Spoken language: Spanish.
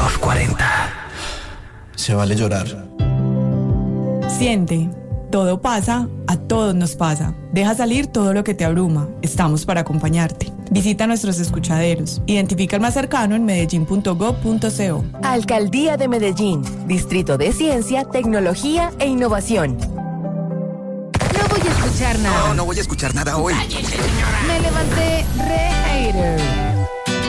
Somos 40. Se vale llorar. Siente, todo pasa, a todos nos pasa. Deja salir todo lo que te abruma. Estamos para acompañarte. Visita nuestros escuchaderos. Identifica el más cercano en medellín.gov.co. Alcaldía de Medellín. Distrito de Ciencia, Tecnología e Innovación. No voy a escuchar nada. No voy a escuchar nada hoy. Me levanté re hater.